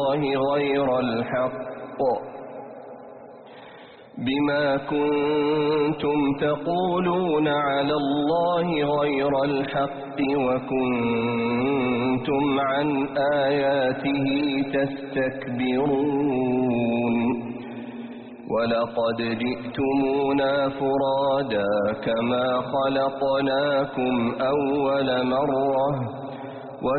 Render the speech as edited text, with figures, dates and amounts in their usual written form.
غير الحق بما كنتم تقولون على الله غير الحق وكنتم عن آياته تستكبرون ولقد جئتمونا فرادا كما خلقناكم أول مرة